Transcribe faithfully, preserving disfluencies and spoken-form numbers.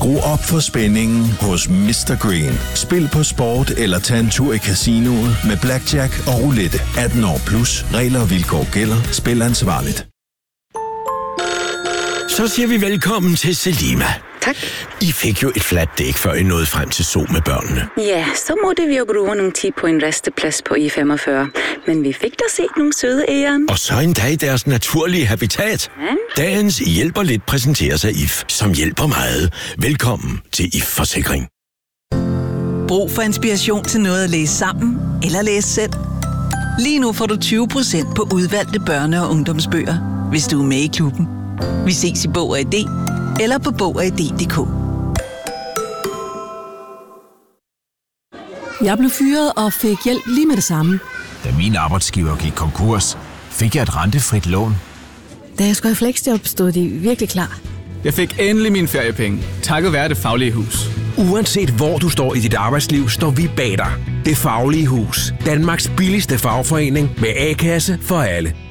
Skru op for spændingen hos mister Green. Spil på sport eller tag en tur i casinoet med blackjack og roulette. atten år plus. Regler og vilkår gælder. Spil ansvarligt. Så siger vi velkommen til Selima. Tak. I fik jo et fladt dæk, før I nåede frem til Zoo med børnene. Ja, så måtte vi jo bruge nogle tid på en resteplads på I femogfyrre. Men vi fik da set nogle søde æren. Og så endda i deres naturlige habitat. Ja. Dagens hjælper lidt præsenteres af I F, som hjælper meget. Velkommen til I F-forsikring. Brug for inspiration til noget at læse sammen eller læse selv. Lige nu får du tyve procent på udvalgte børne- og ungdomsbøger, hvis du er med i klubben. Vi ses i Bog og I D eller på bog og i d punktum d k. Jeg blev fyret og fik hjælp lige med det samme. Da min arbejdsgiver gik konkurs, fik jeg et rentefrit lån. Da jeg skulle have fleksjob, stod de virkelig klar. Jeg fik endelig mine feriepenge, takket være Det Faglige Hus. Uanset hvor du står i dit arbejdsliv, står vi bag dig. Det Faglige Hus. Danmarks billigste fagforening med A-kasse for alle.